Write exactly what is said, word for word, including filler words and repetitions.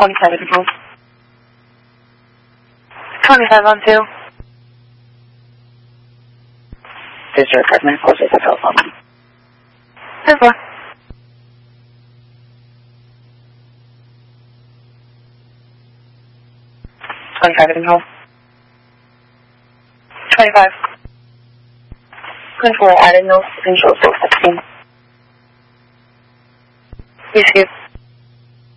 twenty-seven control. twenty-five on two. This is your apartment. I'll take the telephone. ten four. twenty-five at control. twenty-five. Control added no control four sixteen. Excuse.